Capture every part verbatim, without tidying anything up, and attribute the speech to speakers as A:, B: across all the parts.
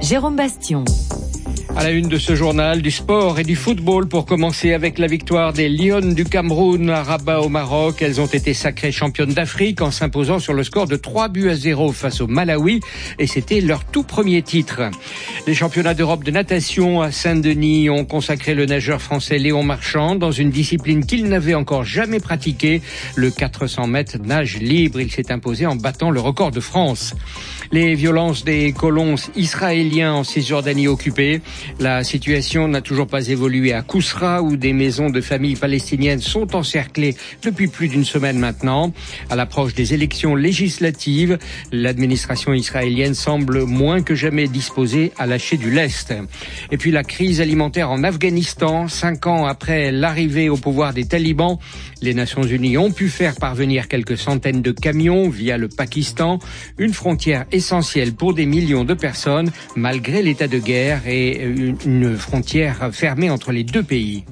A: Jérôme Bastion.
B: À la une de ce journal, du sport et du football pour commencer avec la victoire des Lions du Cameroun à Rabat au Maroc. Elles ont été sacrées championnes d'Afrique en s'imposant sur le score de trois buts à zéro face au Malawi et c'était leur tout premier titre. Les championnats d'Europe de natation à Saint-Denis ont consacré le nageur français Léon Marchand dans une discipline qu'il n'avait encore jamais pratiquée, le quatre cents mètres nage libre. Il s'est imposé en battant le record de France. Les violences des colons israéliens en Cisjordanie occupée. La situation n'a toujours pas évolué à Kousra où des maisons de familles palestiniennes sont encerclées depuis plus d'une semaine maintenant. À l'approche des élections législatives, l'administration israélienne semble moins que jamais disposée à lâcher du lest. Et puis la crise alimentaire en Afghanistan, cinq ans après l'arrivée au pouvoir des talibans, les Nations Unies ont pu faire parvenir quelques centaines de camions via le Pakistan, une frontière essentielle pour des millions de personnes malgré l'état de guerre et une frontière fermée entre les deux pays.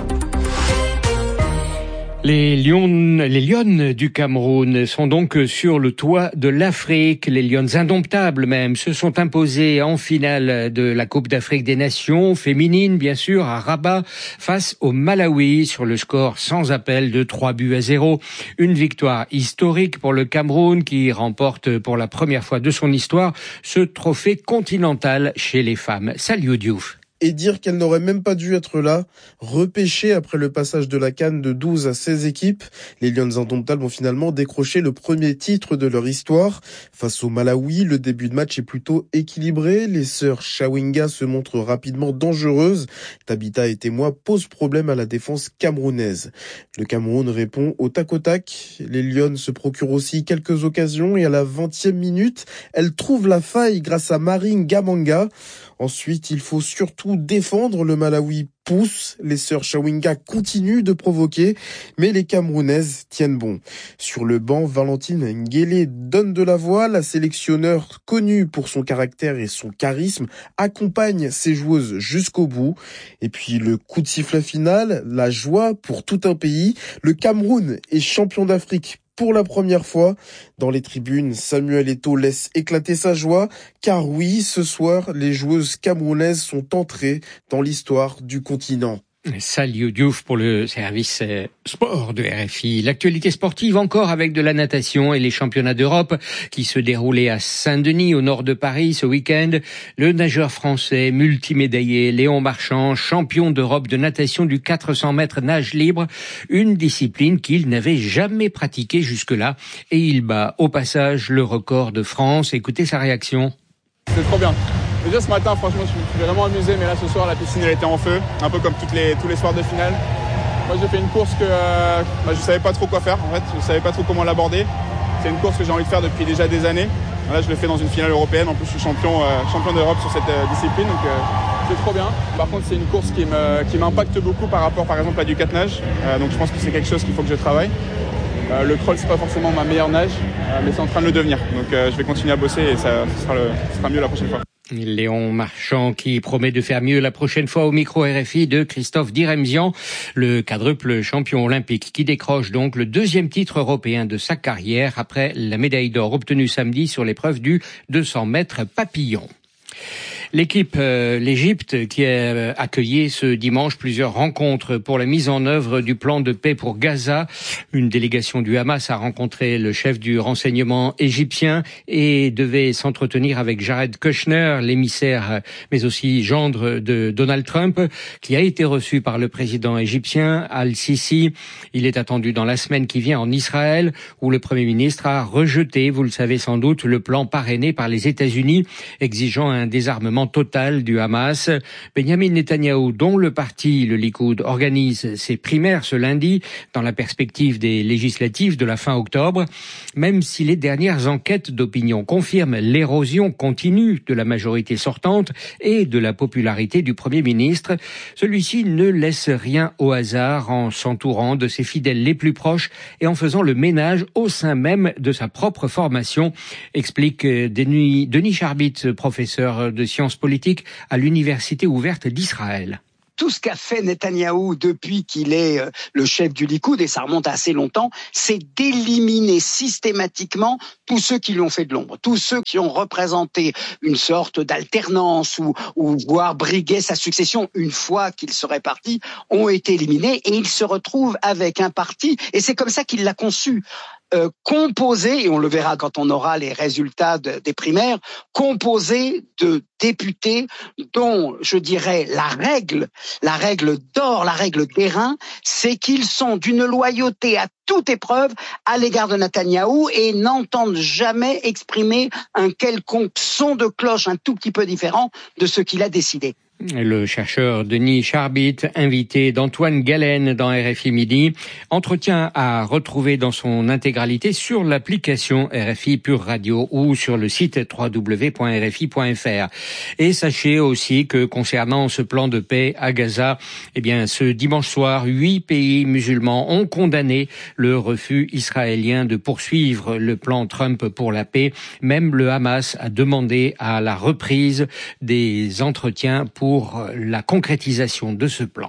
B: Les lions, les lions du Cameroun sont donc sur le toit de l'Afrique. Les lions indomptables même se sont imposés en finale de la Coupe d'Afrique des Nations féminine, bien sûr, à Rabat, face au Malawi sur le score sans appel de trois buts à zéro. Une victoire historique pour le Cameroun qui remporte pour la première fois de son histoire ce trophée continental chez les femmes. Salut Diouf.
C: Et dire qu'elle n'aurait même pas dû être là, repêchée après le passage de la CAN de douze à seize équipes. Les Lions indomptables ont finalement décroché le premier titre de leur histoire. Face au Malawi, le début de match est plutôt équilibré. Les sœurs Chawinga se montrent rapidement dangereuses. Tabitha et Témoin posent problème à la défense camerounaise. Le Cameroun répond au tac au tac. Les Lions se procurent aussi quelques occasions et à la vingtième minute, elles trouvent la faille grâce à Marine Gamanga. Ensuite, il faut surtout défendre. Le Malawi pousse, les sœurs Chawinga continuent de provoquer, mais les Camerounaises tiennent bon. Sur le banc, Valentine Nguélé donne de la voix. La sélectionneur, connue pour son caractère et son charisme, accompagne ses joueuses jusqu'au bout. Et puis le coup de sifflet final, la joie pour tout un pays. Le Cameroun est champion d'Afrique pour la première fois. Dans les tribunes, Samuel Eto'o laisse éclater sa joie, car oui, ce soir, les joueuses camerounaises sont entrées dans l'histoire du continent.
B: Salut Diouf pour le service sport de R F I. L'actualité sportive encore avec de la natation et les championnats d'Europe qui se déroulaient à Saint-Denis au nord de Paris ce week-end. Le nageur français multimédaillé Léon Marchand, champion d'Europe de natation du quatre cents mètres nage libre, une discipline qu'il n'avait jamais pratiquée jusque-là et il bat au passage le record de France. Écoutez sa réaction.
D: C'est trop bien. Déjà ce matin, franchement, je suis vraiment amusé, mais là ce soir, la piscine elle était en feu, un peu comme toutes les, tous les soirs de finale. Moi j'ai fait une course que euh, bah, je savais pas trop quoi faire, en fait, je savais pas trop comment l'aborder. C'est une course que j'ai envie de faire depuis déjà des années. Là je le fais dans une finale européenne, en plus je suis champion, euh, champion d'Europe sur cette euh, discipline, donc euh, c'est trop bien. Par contre c'est une course qui, me, qui m'impacte beaucoup par rapport par exemple à du quatre nage, euh, donc je pense que c'est quelque chose qu'il faut que je travaille. Euh, le crawl c'est pas forcément ma meilleure nage, euh, mais c'est en train de le devenir, donc euh, je vais continuer à bosser et ça, ça, sera, le, ça sera mieux la prochaine fois.
B: Léon Marchand qui promet de faire mieux la prochaine fois au micro R F I de Christophe Diremzian, le quadruple champion olympique qui décroche donc le deuxième titre européen de sa carrière après la médaille d'or obtenue samedi sur l'épreuve du deux cents mètres papillon. L'équipe, euh, l'Égypte, qui a accueilli ce dimanche plusieurs rencontres pour la mise en œuvre du plan de paix pour Gaza. Une délégation du Hamas a rencontré le chef du renseignement égyptien et devait s'entretenir avec Jared Kushner, l'émissaire, mais aussi gendre de Donald Trump, qui a été reçu par le président égyptien Al-Sisi. Il est attendu dans la semaine qui vient en Israël, où le Premier ministre a rejeté, vous le savez sans doute, le plan parrainé par les États-Unis, exigeant un désarmement total du Hamas. Benjamin Netanyahou, dont le parti, le Likoud, organise ses primaires ce lundi dans la perspective des législatives de la fin octobre. Même si les dernières enquêtes d'opinion confirment l'érosion continue de la majorité sortante et de la popularité du Premier ministre, celui-ci ne laisse rien au hasard en s'entourant de ses fidèles les plus proches et en faisant le ménage au sein même de sa propre formation, explique Denis, Denis Charbit, professeur de sciences politiques à l'Université ouverte d'Israël.
A: tout ce qu'a fait Netanyahou depuis qu'il est le chef du Likoud, et ça remonte à assez longtemps, c'est d'éliminer systématiquement tous ceux qui lui ont fait de l'ombre, tous ceux qui ont représenté une sorte d'alternance ou, ou voire briguer sa succession une fois qu'il serait parti, ont été éliminés, et il se retrouve avec un parti, et c'est comme ça qu'il l'a conçu. Euh, composé, et on le verra quand on aura les résultats de, des primaires, composé de députés dont, je dirais, la règle, la règle d'or, la règle d'airain, c'est qu'ils sont d'une loyauté à toute épreuve à l'égard de Netanyahou et n'entendent jamais exprimer un quelconque son de cloche un tout petit peu différent de ce qu'il a décidé.
B: Le chercheur Denis Charbit, invité d'Antoine Galen dans R F I Midi, entretien à retrouver dans son intégralité sur l'application R F I Pure Radio ou sur le site w w w point r f i point f r. Et sachez aussi que concernant ce plan de paix à Gaza, eh bien, ce dimanche soir, huit pays musulmans ont condamné le refus israélien de poursuivre le plan Trump pour la paix. Même le Hamas a demandé à la reprise des entretiens pour pour la concrétisation de ce plan.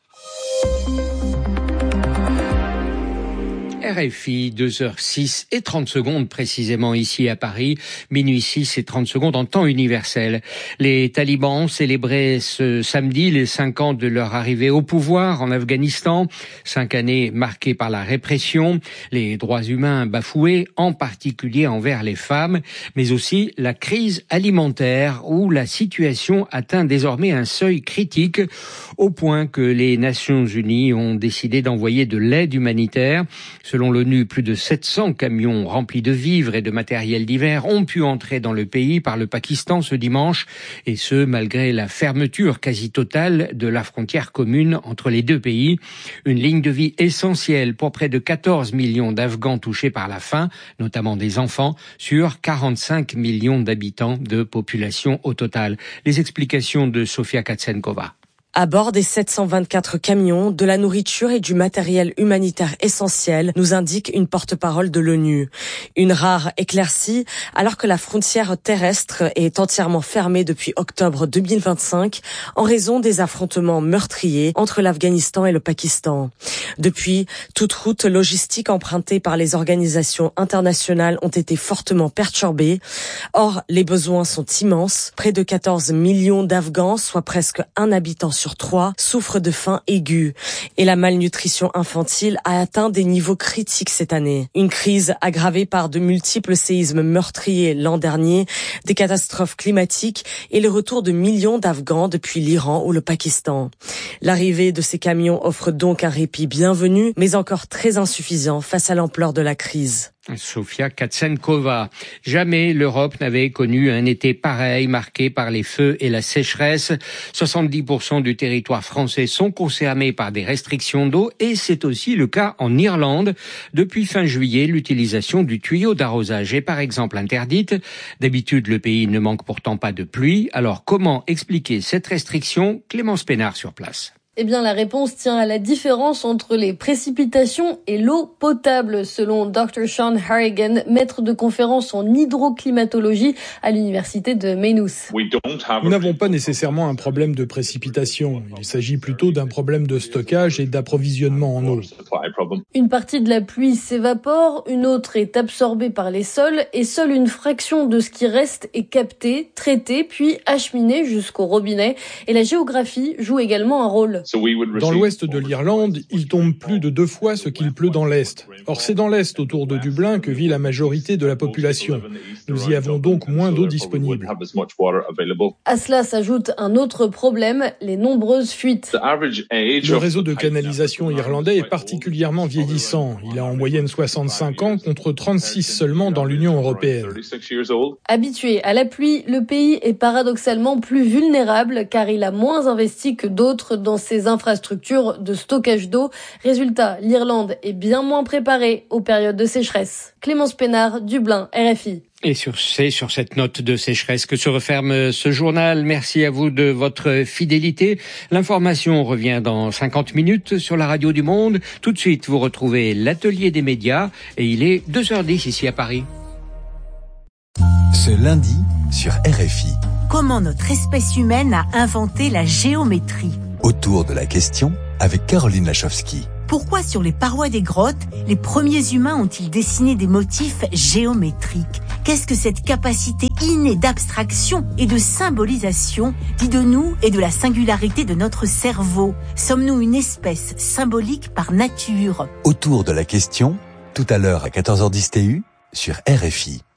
B: R F I, deux heures six et trente secondes précisément ici à Paris, minuit six et trente secondes en temps universel. Les talibans célébraient ce samedi les cinq ans de leur arrivée au pouvoir en Afghanistan, cinq années marquées par la répression, les droits humains bafoués, en particulier envers les femmes, mais aussi la crise alimentaire où la situation atteint désormais un seuil critique au point que les Nations Unies ont décidé d'envoyer de l'aide humanitaire. Selon l'ONU, plus de sept cents camions remplis de vivres et de matériel divers ont pu entrer dans le pays par le Pakistan ce dimanche, et ce, malgré la fermeture quasi totale de la frontière commune entre les deux pays. Une ligne de vie essentielle pour près de quatorze millions d'Afghans touchés par la faim, notamment des enfants, sur quarante-cinq millions d'habitants de population au total. Les explications de Sofia Katsenkova.
E: À bord des sept cent vingt-quatre camions, de la nourriture et du matériel humanitaire essentiel, nous indique une porte-parole de l'ONU. Une rare éclaircie, alors que la frontière terrestre est entièrement fermée depuis octobre deux mille vingt-cinq en raison des affrontements meurtriers entre l'Afghanistan et le Pakistan. Depuis, toute route logistique empruntée par les organisations internationales ont été fortement perturbées. Or, les besoins sont immenses. Près de quatorze millions d'Afghans, soit presque un habitant sur sur trois souffrent de faim aiguë et la malnutrition infantile a atteint des niveaux critiques cette année. Une crise aggravée par de multiples séismes meurtriers l'an dernier, des catastrophes climatiques et le retour de millions d'Afghans depuis l'Iran ou le Pakistan. L'arrivée de ces camions offre donc un répit bienvenu, mais encore très insuffisant face à l'ampleur de la crise.
B: Sofia Katsenkova. Jamais l'Europe n'avait connu un été pareil, marqué par les feux et la sécheresse. soixante-dix pour cent du territoire français sont concernés par des restrictions d'eau et c'est aussi le cas en Irlande. Depuis fin juillet, l'utilisation du tuyau d'arrosage est par exemple interdite. D'habitude, le pays ne manque pourtant pas de pluie. Alors comment expliquer cette restriction? Clémence Pénard sur place.
F: Eh bien, la réponse tient à la différence entre les précipitations et l'eau potable, selon docteur Sean Harrigan, maître de conférence en hydroclimatologie à l'université de Maynooth.
G: Nous n'avons pas nécessairement un problème de précipitation. Il s'agit plutôt d'un problème de stockage et d'approvisionnement en eau.
F: Une partie de la pluie s'évapore, une autre est absorbée par les sols et seule une fraction de ce qui reste est captée, traitée, puis acheminée jusqu'au robinet. Et la géographie joue également un rôle.
G: Dans l'ouest de l'Irlande, il tombe plus de deux fois ce qu'il pleut dans l'est. Or, c'est dans l'est, autour de Dublin, que vit la majorité de la population. Nous y avons donc moins d'eau disponible.
F: À cela s'ajoute un autre problème, les nombreuses fuites.
G: Le réseau de canalisation irlandais est particulièrement vieillissant. Il a en moyenne soixante-cinq ans contre trente-six seulement dans l'Union européenne.
F: Habitué à la pluie, le pays est paradoxalement plus vulnérable car il a moins investi que d'autres dans ses infrastructures de stockage d'eau. Résultat, l'Irlande est bien moins préparée aux périodes de sécheresse. Clémence Pénard, Dublin, R F I.
B: Et sur, c'est sur cette note de sécheresse que se referme ce journal. Merci à vous de votre fidélité. L'information revient dans cinquante minutes sur la radio du Monde. Tout de suite, vous retrouvez l'atelier des médias et il est deux heures dix ici à Paris.
H: Ce lundi, sur R F I.
I: Comment notre espèce humaine a inventé la géométrie ? Autour de la question avec Caroline Lachowski.
J: Pourquoi sur les parois des grottes, les premiers humains ont-ils dessiné des motifs géométriques ? Qu'est-ce que cette capacité innée d'abstraction et de symbolisation dit de nous et de la singularité de notre cerveau ? Sommes-nous une espèce symbolique par nature ?
I: Autour de la question, tout à l'heure à quatorze heures dix T U sur R F I.